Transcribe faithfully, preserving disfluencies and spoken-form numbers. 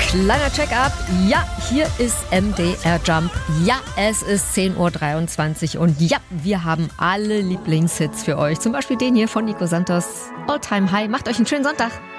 Kleiner Check-up. Ja, hier ist M D R Jump. Ja, es ist zehn Uhr dreiundzwanzig und ja, wir haben alle Lieblingshits für euch. Zum Beispiel den hier von Nico Santos. All Time High. Macht euch einen schönen Sonntag.